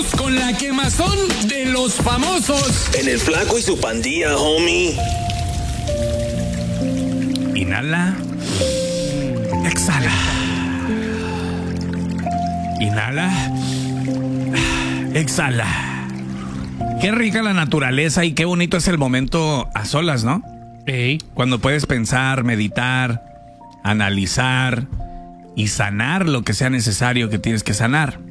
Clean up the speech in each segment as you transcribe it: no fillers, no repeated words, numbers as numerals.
con la quemazón de los famosos. En el Flaco y su pandilla, homie. Inhala. Exhala. Inhala. Exhala. Qué rica la naturaleza y qué bonito es el momento a solas, ¿no? Cuando puedes pensar, meditar, analizar y sanar lo que sea necesario que tienes que sanar.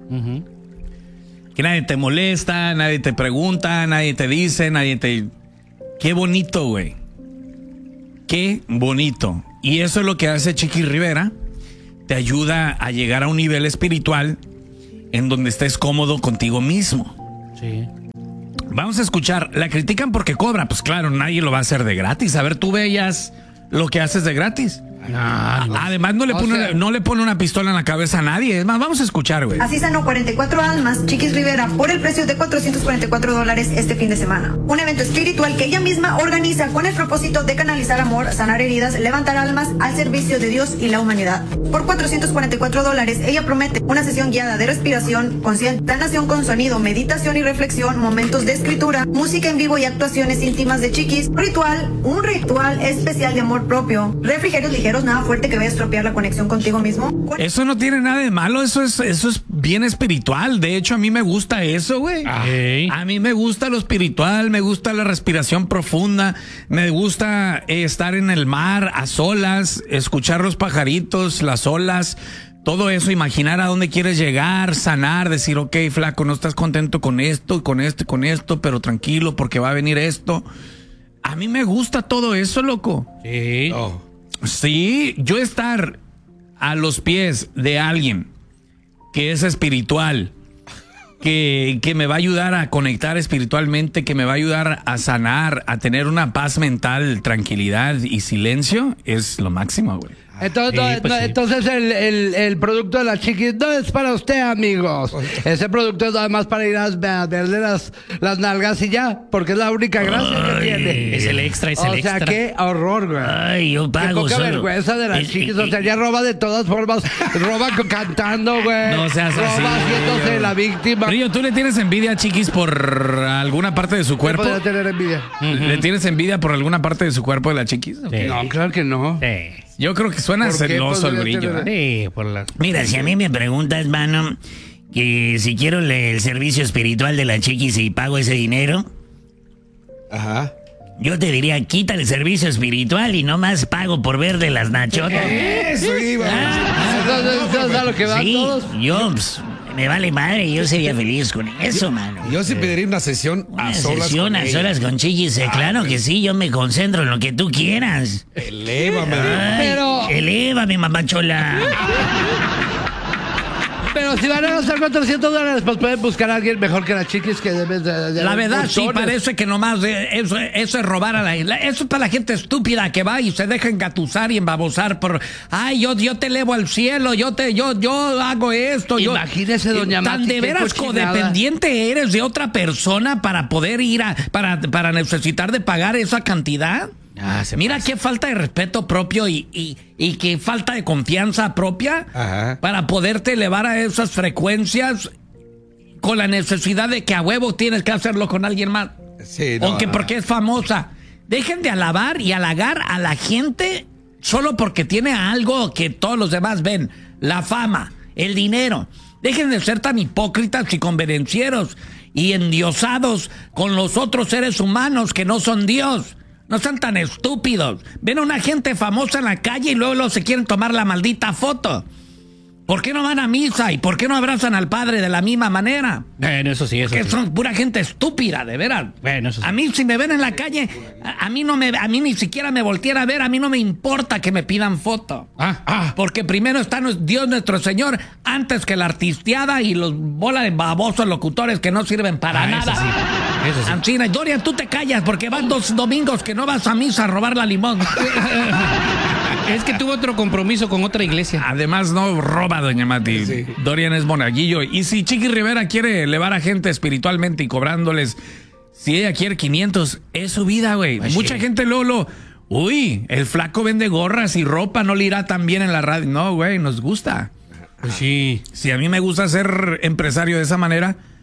Que nadie te molesta, nadie te pregunta, nadie te dice, Qué bonito, güey. Qué bonito. Y eso es lo que hace Chiqui Rivera. Te ayuda a llegar a un nivel espiritual en donde estés cómodo contigo mismo. Sí. Vamos a escuchar. La critican porque cobra. Pues claro, nadie lo va a hacer de gratis. A ver, tú veías lo que haces de gratis. Además, no le pone una pistola en la cabeza a nadie. Es más, vamos a escuchar, güey. Así sanó 44 almas Chiquis Rivera por el precio de $444 este fin de semana. Un evento espiritual que ella misma organiza con el propósito de canalizar amor, sanar heridas, levantar almas al servicio de Dios y la humanidad. Por $444, ella promete una sesión guiada de respiración, concentración con sonido, meditación y reflexión, momentos de escritura, música en vivo y actuaciones íntimas de Chiquis. Un ritual especial de amor propio, refrigerios ligeros, nada fuerte que vaya a estropear la conexión contigo mismo. Eso no tiene nada de malo, eso es bien espiritual. De hecho, a mí me gusta eso, güey. A mí me gusta lo espiritual, me gusta la respiración profunda, me gusta estar en el mar a solas, escuchar los pajaritos, las olas, todo eso, imaginar a dónde quieres llegar, sanar, decir, ok, flaco, no estás contento con esto, con esto y con esto, pero tranquilo porque va a venir esto. A mí me gusta todo eso, loco. Sí. Sí, yo estar a los pies de alguien que es espiritual, que me va a ayudar a conectar espiritualmente, que me va a ayudar a sanar, a tener una paz mental, tranquilidad y silencio, es lo máximo, güey. Entonces el producto de la Chiquis no es para usted, amigos. Ese producto es nada más para ir a verle las nalgas y ya, porque es la única gracia que tiene. Es el extra, es el extra. O sea, qué horror, güey. Ay, yo pago. Qué poca vergüenza de la Chiquis. O sea, ya roba de todas formas. Roba cantando, güey. No seas así. Roba haciéndose la víctima. Río, ¿tú le tienes envidia a Chiquis por alguna parte de su cuerpo? Podría tener envidia. ¿Le tienes envidia por alguna parte de su cuerpo de la Chiquis? Sí. No, claro que no. Sí. Yo creo que suena celoso el brillo. Sí, por la... Mira, si a mí me preguntas, mano, que si quiero el servicio espiritual de la Chiquis y pago ese dinero, yo te diría, quita el servicio espiritual y no más pago por verle las nachotas. Eso iba. ¿Eso es a lo que van todos? Yo, me vale madre, yo sería feliz con eso, mano. Yo sí pediría una sesión a solas con ella. A solas con Chiquis, claro que sí, yo me concentro en lo que tú quieras. Elévame. Elévame, mamachola. Pero si van a gastar $400, pues pueden buscar a alguien mejor que la Chiquis que debe de la verdad sí parece que nomás eso es robar a eso es para la gente estúpida que va y se deja engatusar y embabosar por yo te elevo al cielo, yo hago esto. Imagínese, doña Mati, tan de veras codependiente eres de otra persona para poder ir para necesitar de pagar esa cantidad. Mira qué falta de respeto propio y qué falta de confianza propia para poderte elevar a esas frecuencias con la necesidad de que a huevo tienes que hacerlo con alguien más. Sí, porque es famosa. Dejen de alabar y halagar a la gente solo porque tiene algo que todos los demás ven. La fama, el dinero. Dejen de ser tan hipócritas y convenencieros y endiosados con los otros seres humanos que no son Dios. No sean tan estúpidos. Ven a una gente famosa en la calle y luego se quieren tomar la maldita foto. ¿Por qué no van a misa? ¿Y por qué no abrazan al padre de la misma manera? Bueno, eso sí, eso que sí. Son pura gente estúpida, de veras. Bueno, eso sí. A mí, si me ven en la calle, a mí ni siquiera me volteara a ver, a mí no me importa que me pidan foto. Porque primero está Dios nuestro Señor antes que la artisteada y los bola de babosos locutores que no sirven para nada. Eso sí. Ancina, Dorian, tú te callas porque van 2 domingos que no vas a misa a robar la limón. Es que tuvo otro compromiso con otra iglesia. Además, no roba, doña Mati. Sí. Dorian es monaguillo. Y si Chiqui Rivera quiere elevar a gente espiritualmente y cobrándoles, si ella quiere 500, es su vida, güey. Mucha gente luego el flaco vende gorras y ropa, no le irá tan bien en la radio. No, güey, nos gusta. Pues sí. Si a mí me gusta ser empresario de esa manera,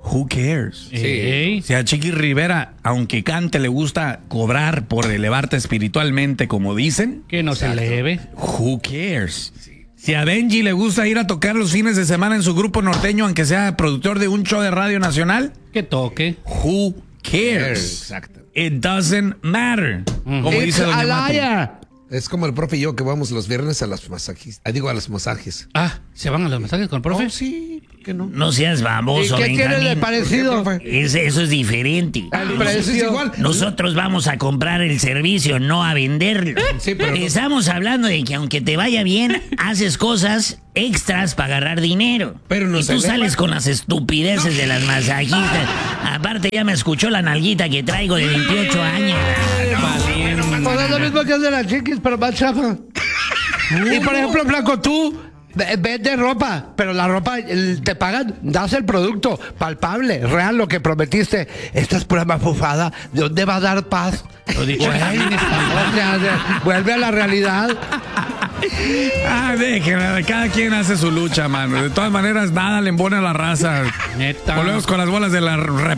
Who cares? Sí. Si a Chiqui Rivera, aunque cante, le gusta cobrar por elevarte espiritualmente, como dicen, Que no se eleve. who cares? Si a Benji le gusta ir a tocar los fines de semana en su grupo norteño, aunque sea productor de un show de radio nacional, Que toque. who cares? Exacto. It doesn't matter. Como It's dice a Doña Mato. liar. Es como el profe y yo que vamos los viernes a los masajes. Digo, a los masajes. Ah, ¿se van a los masajes con el profe? Oh, sí, ¿por qué no? No seas ¿Y baboso, qué tiene de Benjamín. parecido? Eso es diferente. El Pues es precio. igual. Nosotros vamos a comprar el servicio, no a venderlo. Sí, pero no- Estamos hablando de que aunque te vaya bien, haces cosas extras para agarrar dinero. Pero no y se tú eleva. sales con las estupideces de las masajistas. Aparte ya me escuchó la nalguita que traigo de 28 años. Pues es lo mismo que hace la Chiquis, pero más chafa. Y por ejemplo, Blanco, tú vendes ropa, pero la ropa te pagan, das el producto palpable, real, lo que prometiste. Esta es pura mafufada. ¿De dónde va a dar paz? Lo dicho bien en español. O sea, vuelve a la realidad. Ah, déjenla, cada quien hace su lucha, mano. De todas maneras, nada le embona a la raza. Neta. Volvemos con las bolas de la